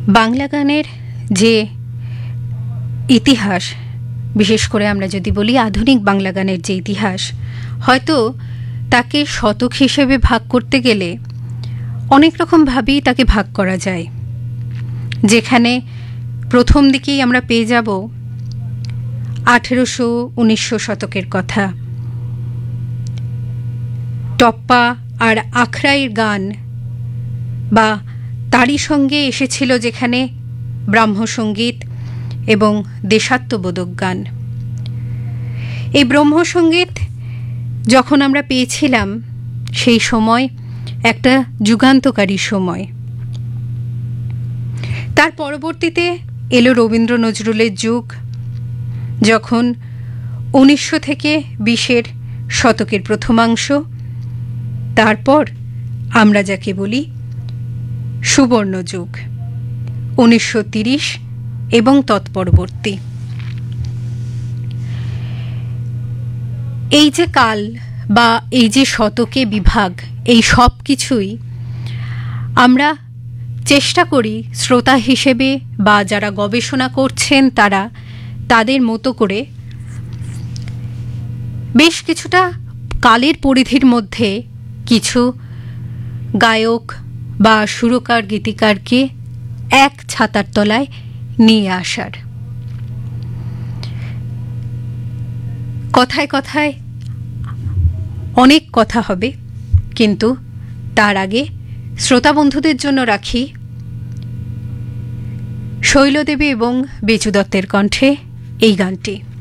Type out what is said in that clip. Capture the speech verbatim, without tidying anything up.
বাংলা গানের যে ইতিহাস, বিশেষ করে আমরা যদি বলি আধুনিক বাংলা গানের যে ইতিহাস, হয়তো তাকে শতক হিসেবে ভাগ করতে গেলে অনেক রকমভাবেই তাকে ভাগ করা যায়। যেখানে প্রথম দিকেই আমরা পেয়ে যাব আঠেরোশো উনিশশো শতকের কথা, টপ্পা আর আখড়াইয়ের গান, বা তারই সঙ্গে এসেছিল যেখানে ব্রাহ্মসঙ্গীত এবং দেশাত্মবোধক গান। এই ব্রহ্মসঙ্গীত যখন আমরা পেয়েছিলাম, সেই সময় একটা যুগান্তকারী সময়। তার পরবর্তীতে এলো রবীন্দ্র নজরুলের যুগ, যখন উনিশশো থেকে বিশের শতকের প্রথমাংশ, তারপর আমরা যাকে বলি সুবর্ণ যুগ, উনিশশো তিরিশ এবং তৎপরবর্তী। এই যে কাল বা এই যে শতকে বিভাগ, এই সব কিছুই আমরা চেষ্টা করি শ্রোতা হিসেবে বা যারা গবেষণা করছেন তারা তাদের মতো করে বেশ কিছুটা কালের পরিধির মধ্যে কিছু গায়ক বা সুরকার গীতিকারকে এক ছাতার তলায় নিয়ে আসার। কথায় কথায় অনেক কথা হবে, কিন্তু তার আগে শ্রোতা বন্ধুদের জন্য রাখি শৈলদেবী এবং বেচু দত্তের কণ্ঠে এই গানটি।